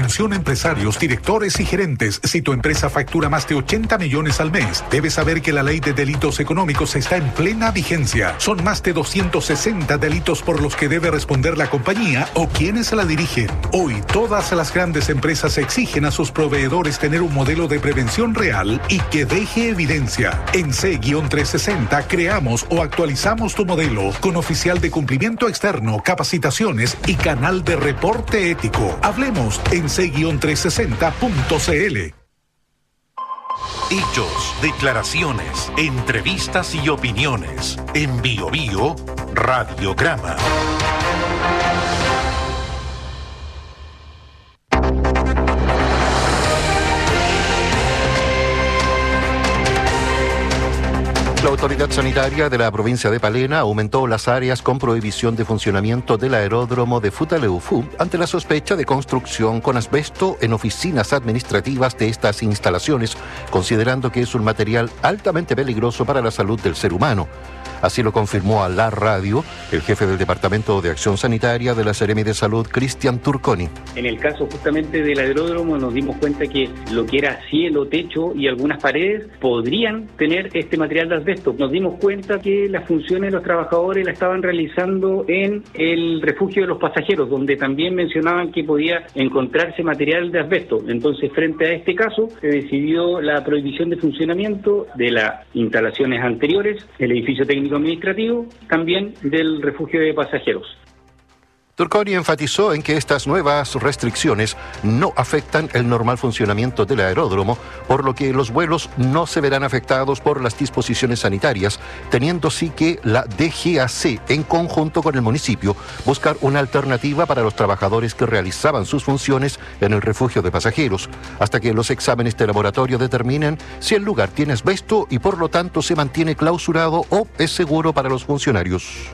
Atención empresarios, directores y gerentes. Si tu empresa factura más de 80 millones al mes, debes saber que la ley de delitos económicos está en plena vigencia. Son más de 260 delitos por los que debe responder la compañía o quienes la dirigen. Hoy, todas las grandes empresas exigen a sus proveedores tener un modelo de prevención real y que deje evidencia. En C-360 creamos o actualizamos tu modelo con oficial de cumplimiento externo, capacitaciones y canal de reporte ético. Hablemos en c-360.cl. Hechos, declaraciones, entrevistas y opiniones. En Bio Bio, Radiograma. La autoridad sanitaria de la provincia de Palena aumentó las áreas con prohibición de funcionamiento del aeródromo de Futaleufú ante la sospecha de construcción con asbesto en oficinas administrativas de estas instalaciones, considerando que es un material altamente peligroso para la salud del ser humano. Así lo confirmó a la radio el jefe del Departamento de Acción Sanitaria de la Seremi de Salud, Cristian Turconi. En el caso justamente del aeródromo nos dimos cuenta que lo que era cielo, techo y algunas paredes podrían tener este material de asbesto. Nos dimos cuenta que las funciones de los trabajadores la estaban realizando en el refugio de los pasajeros, donde también mencionaban que podía encontrarse material de asbesto. Entonces, frente a este caso, se decidió la prohibición de funcionamiento de las instalaciones anteriores, el edificio técnico administrativo, también del refugio de pasajeros. Turconi enfatizó en que estas nuevas restricciones no afectan el normal funcionamiento del aeródromo, por lo que los vuelos no se verán afectados por las disposiciones sanitarias, teniendo sí que la DGAC, en conjunto con el municipio, buscar una alternativa para los trabajadores que realizaban sus funciones en el refugio de pasajeros, hasta que los exámenes de laboratorio determinen si el lugar tiene asbesto y por lo tanto se mantiene clausurado o es seguro para los funcionarios.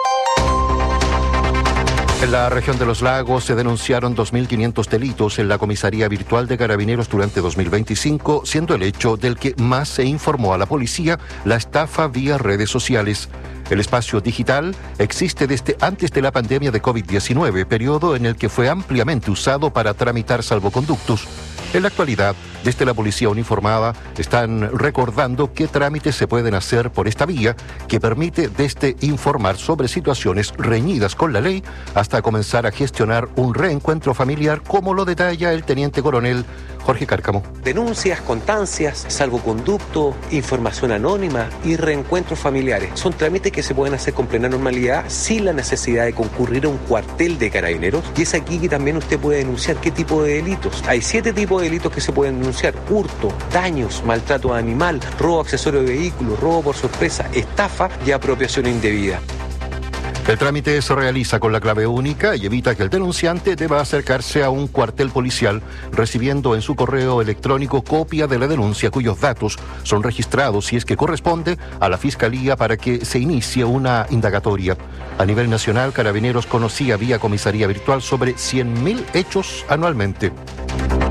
En la región de los lagos se denunciaron 2.500 delitos en la comisaría virtual de Carabineros durante 2025, siendo el hecho del que más se informó a la policía la estafa vía redes sociales. El espacio digital existe desde antes de la pandemia de COVID-19, periodo en el que fue ampliamente usado para tramitar salvoconductos. En la actualidad, desde la policía uniformada están recordando qué trámites se pueden hacer por esta vía, que permite desde informar sobre situaciones reñidas con la ley hasta comenzar a gestionar un reencuentro familiar, como lo detalla el teniente coronel Jorge Cárcamo. Denuncias, constancias, salvoconducto, información anónima y reencuentros familiares son trámites que se pueden hacer con plena normalidad sin la necesidad de concurrir a un cuartel de Carabineros, y es aquí que también usted puede denunciar qué tipo de delitos. Hay 7 tipos de delitos que se pueden denunciar: hurto, daños, maltrato animal, robo accesorio de vehículo, robo por sorpresa, estafa y apropiación indebida. El trámite se realiza con la clave única y evita que el denunciante deba acercarse a un cuartel policial, recibiendo en su correo electrónico copia de la denuncia cuyos datos son registrados, si es que corresponde, a la Fiscalía para que se inicie una indagatoria. A nivel nacional, Carabineros conocía vía comisaría virtual sobre 100.000 hechos anualmente.